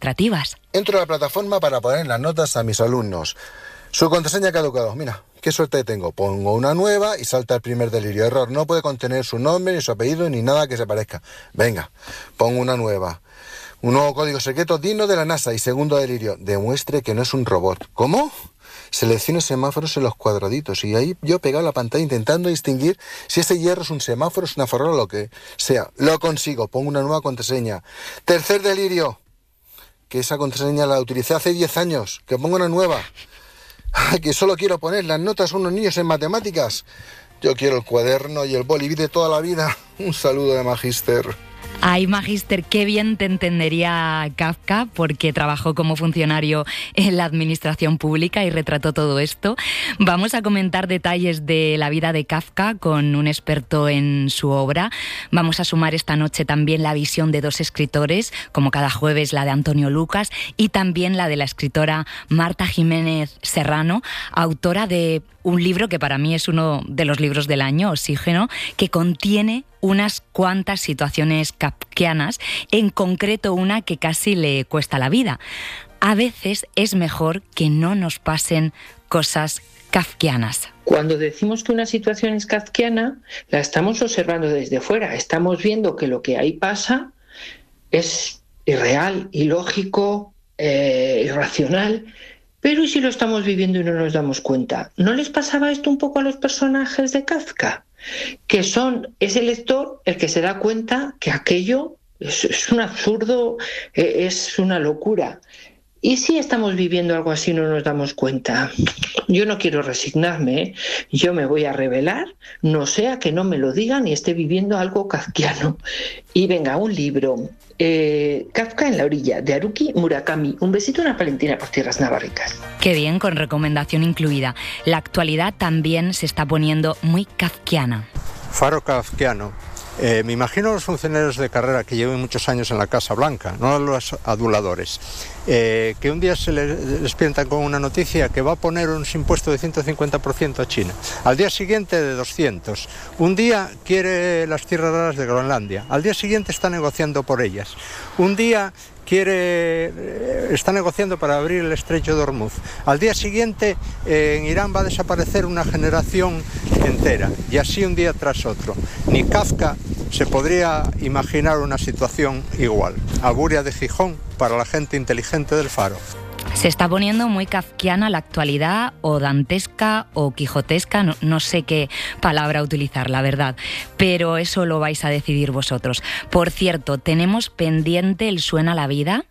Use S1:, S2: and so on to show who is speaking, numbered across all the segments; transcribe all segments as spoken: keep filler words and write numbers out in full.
S1: administrativas.
S2: Entro a la plataforma para poner las notas a mis alumnos. Su contraseña ha caducado. Mira, qué suerte tengo. Pongo una nueva y salta el primer delirio. Error, no puede contener su nombre, ni su apellido, ni nada que se parezca. Venga, pongo una nueva. Un nuevo código secreto digno de la NASA. Y segundo delirio, demuestre que no es un robot. ¿Cómo? Seleccione semáforos en los cuadraditos. Y ahí yo pegado a la pantalla intentando distinguir si ese hierro es un semáforo, es una farola o lo que sea. Lo consigo, pongo una nueva contraseña. Tercer delirio, que esa contraseña la utilicé hace diez años. Que pongo una nueva. Que solo quiero poner las notas a unos niños en matemáticas. Yo quiero el cuaderno y el boli de toda la vida. Un saludo de Magíster.
S1: Ay, Magíster, qué bien te entendería Kafka, porque trabajó como funcionario en la administración pública y retrató todo esto. Vamos a comentar detalles de la vida de Kafka con un experto en su obra. Vamos a sumar esta noche también la visión de dos escritores, como cada jueves la de Antonio Lucas y también la de la escritora Marta Jiménez Serrano, autora de un libro que para mí es uno de los libros del año, Oxígeno, que contiene unas cuantas situaciones kafkianas, en concreto una que casi le cuesta la vida. A veces es mejor que no nos pasen cosas kafkianas.
S3: Cuando decimos que una situación es kafkiana, la estamos observando desde fuera. Estamos viendo que lo que ahí pasa es irreal, ilógico, eh, irracional. Pero ¿y si lo estamos viviendo y no nos damos cuenta? ¿No les pasaba esto un poco a los personajes de Kafka? Que son, es el lector el que se da cuenta que aquello es, es un absurdo, es una locura. ¿Y si estamos viviendo algo así y no nos damos cuenta? Yo no quiero resignarme, ¿eh? Yo me voy a revelar, no sea que no me lo digan y esté viviendo algo kafkiano. Y venga, un libro, eh, Kafka en la orilla, de Haruki Murakami. Un besito a una Valentina por tierras navarricas.
S1: Qué bien, con recomendación incluida. La actualidad también se está poniendo muy kafkiana.
S4: Faro kafkiano. Eh, me imagino a los funcionarios de carrera que lleven muchos años en la Casa Blanca, no a los aduladores, eh, que un día se les despiertan con una noticia que va a poner un impuesto de ciento cincuenta por ciento a China, al día siguiente de doscientos, un día quiere las tierras raras de Groenlandia, al día siguiente está negociando por ellas, un día quiere está negociando para abrir el estrecho de Hormuz. Al día siguiente eh, en Irán va a desaparecer una generación entera y así un día tras otro. Ni Kafka se podría imaginar una situación igual. Auguria de Gijón para la gente inteligente del Faro.
S1: Se está poniendo muy kafkiana la actualidad, o dantesca o quijotesca, no, no sé qué palabra utilizar, la verdad, pero eso lo vais a decidir vosotros. Por cierto, tenemos pendiente el Suena la Vida.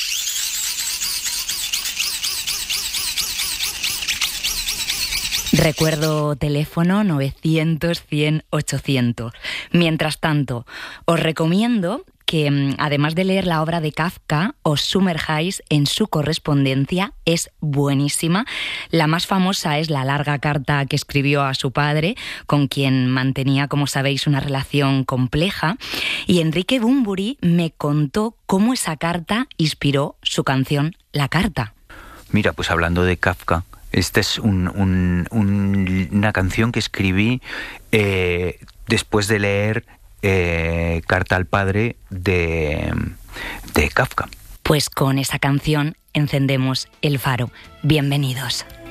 S1: Recuerdo teléfono novecientos cien ochocientos. Mientras tanto, os recomiendo que, además de leer la obra de Kafka, os sumerjáis en su correspondencia. Es buenísima. La más famosa es la larga carta que escribió a su padre, con quien mantenía, como sabéis, una relación compleja. Y Enrique Bunbury me contó cómo esa carta inspiró su canción La Carta.
S5: Mira, pues hablando de Kafka, esta es un, un, un, una canción que escribí eh, después de leer Eh, Carta al Padre de, de Kafka.
S1: Pues con esa canción encendemos el faro. Bienvenidos.